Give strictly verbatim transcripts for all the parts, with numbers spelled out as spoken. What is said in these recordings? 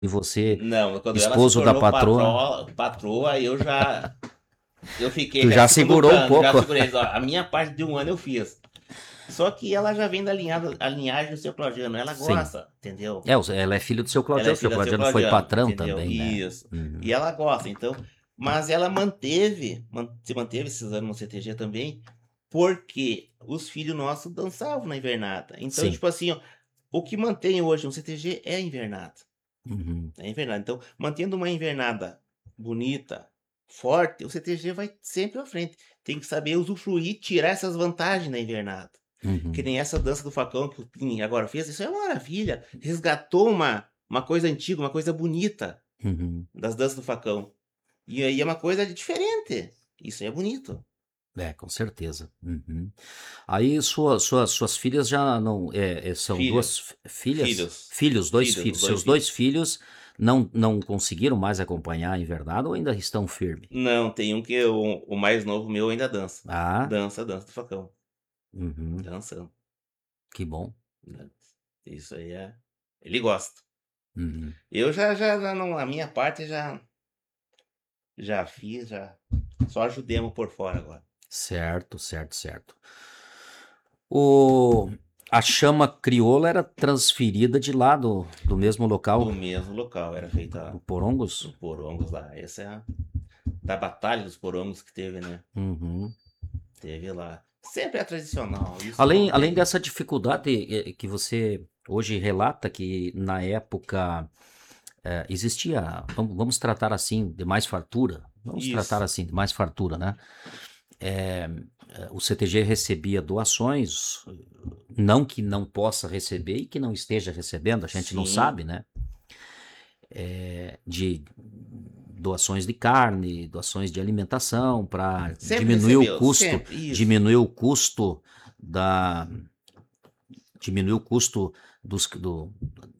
e você, Não, quando ela se esposo da tornou patroa, patroa, patroa, eu já eu fiquei tu já em já segundo segurou um plano, já pouco. segurei. Ó, a minha parte de um ano eu fiz. Só que ela já vem da linhada, a linhagem do seu Claudiano, ela Sim. gosta, entendeu? É, o- ela é filha do seu Ela é Claudiano, seu filha do seu Claudiano foi Claudiano, patrão entendeu? também, né? Isso. E Uhum. ela gosta, então. Mas ela manteve, man- se manteve esses anos no C T G também, porque os filhos nossos dançavam na invernada. Então, Sim. tipo assim, ó, o que mantém hoje um C T G é a invernada. Uhum. É a invernada. Então, mantendo uma invernada bonita, forte, o C T G vai sempre à frente. Tem que saber usufruir, tirar essas vantagens na invernada. Que Uhum. nem essa dança do facão que o Pini agora fez, isso é uma maravilha. Resgatou uma, uma coisa antiga, uma coisa bonita Uhum. das danças do facão. E aí é uma coisa diferente. Isso aí é bonito. É, com certeza. Uhum. Aí sua, sua- suas filhas já não é, é, são duas Filhos, f- filhas? filhos, Filhos, dois filhos, os filhos. dois Seus dois filhos. filhos não não conseguiram mais acompanhar a invernada ou ainda estão firmes? Não, tem um que o, o mais novo meu ainda dança. Ah, Dança, dança do facão. uhum. Dançando. Que bom. Dança. Isso aí é. Ele gosta. Uhum. Eu já, já, já não, a minha parte já, já fiz, já. Só ajudemos por fora agora. Certo, certo, certo. O, a chama crioula era transferida de lá do, do mesmo Do local, mesmo local, era do feita Porongos? no Porongos lá. Essa é a da Batalha dos Porongos que teve, né? Uhum. Teve lá. Sempre é tradicional, isso não Além, além tem. dessa dificuldade eh, que você hoje relata, que na época eh, existia, vamos, vamos tratar assim, de mais fartura, vamos tratar Isso. assim, de mais fartura, né? Eh, eh, o C T G recebia doações, não que não possa receber e que não esteja recebendo, a gente não Sim. sabe, né? Eh, de doações de carne, doações de alimentação para Sempre diminuir o recebeu, custo, sempre. Isso. diminuir o custo da diminuir o custo dos, do,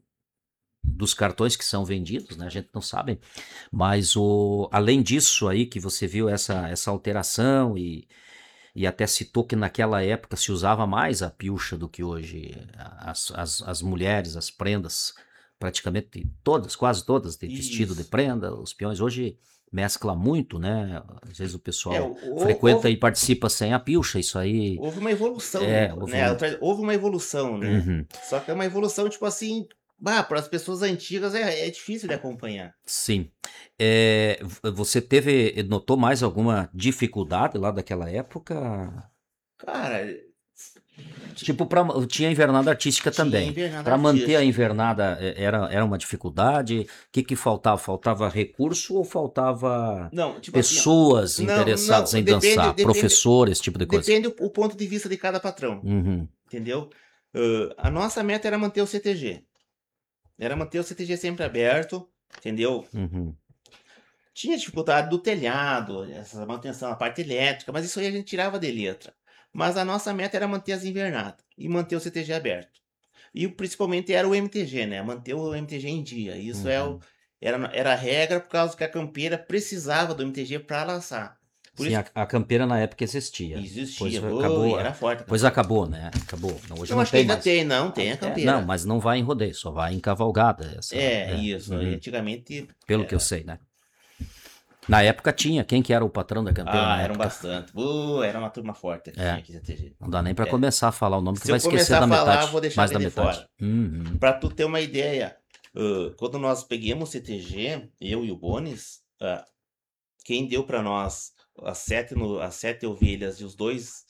dos cartões que são vendidos, né? A gente não sabe. Mas o, além disso aí que você viu essa, essa alteração e, e até citou que naquela época se usava mais a pilcha do que hoje. As, as, as mulheres, as prendas, praticamente todas, quase todas, de vestido de Isso. prenda, os peões hoje mescla muito, né? Às vezes o É, pessoal hou- frequenta houve, e participa sem a pilcha, isso aí houve uma evolução, é, houve né? uma... Outra- Houve uma evolução, né? Uhum. Só que é uma evolução, tipo assim, bah, para as pessoas antigas é, é difícil de acompanhar. Sim. Eh, v você teve notou mais alguma dificuldade lá daquela época? Cara, Tipo, pra, tinha a invernada artística tinha também. invernada Para manter a artística. invernada eh, era, era uma dificuldade? O que que faltava? Faltava recurso ou faltava Não, tipo assim, ó. pessoas Não, interessadas não, em depende, dançar, depende, professores, esse tipo de coisa? depende o, o ponto de vista de cada patrão, Uhum, entendeu? Ah, a nossa meta era manter o C T G. Era manter o C T G sempre aberto, entendeu? uhum. Tinha dificuldade do telhado, essa manutenção, a parte elétrica, mas isso aí a gente tirava de letra. Mas a nossa meta era manter as invernadas e manter o C T G aberto. E principalmente era o M T G, né? Manter o M T G em dia. Isso é o, Uhum. era, era a regra por causa que a campeira precisava do M T G para lançar. Por Sim, isso a, a campeira na época existia. Depois existia, ui, acabou, era forte a depois campeira. acabou, né? Acabou. Não, hoje Eu não acho que tem ainda mais. tem, não, Ah, tem a é, não, campeira. mas não vai em rodeio, só vai em cavalgada. Essa, É, é, isso. uhum. Antigamente Pelo que eu era. sei, né? Na época tinha. Quem que era o patrão da campeira Ah, na eram época? bastante. Uh, era uma turma forte que tinha É, aqui C T G. não dá nem pra É. começar a falar o nome que Se vai eu esquecer começar a da falar, eu vou metade, deixar mais alguém da de metade. fora. Uhum. Pra tu ter uma ideia, ah, quando nós pegamos o C T G, eu e o Bonis, ah, quem deu pra nós as sete, no- as sete ovelhas e os dois,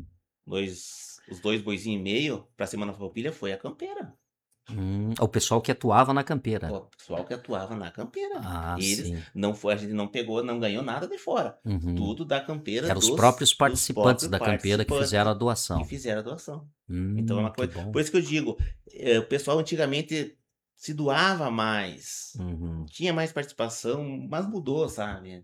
dois, os dois boizinhos e meio pra Semana Farroupilha foi a campeira. Hum, o pessoal que atuava na campeira. O pessoal que atuava na campeira. Ah, Eles sim. não foi, a gente não pegou, não ganhou nada de fora. Uhum. Tudo da campeira Eram os dos, próprios dos participantes próprios da campeira que fizeram a participantes que doação. fizeram a doação. Então é Hum, uma que coisa. bom. Por isso que eu digo, eh, o pessoal antigamente se doava mais, Uhum. tinha mais participação, mas mudou, sabe?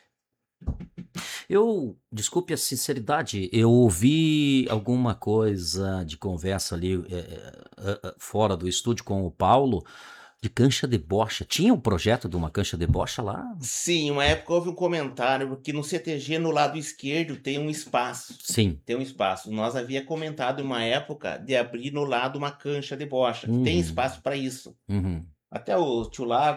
Eu, desculpe a sinceridade, eu ouvi alguma coisa de conversa ali eh, eh, eh, fora do estúdio com o Paulo de cancha de bocha. Tinha um projeto de uma cancha de bocha lá? Sim, uma época houve um comentário que no C T G no lado esquerdo tem um espaço. Sim. Tem um espaço. Nós havia comentado em uma época de abrir no lado uma cancha de bocha, que tem Uhum. espaço para isso. Uhum. Até o tio Lago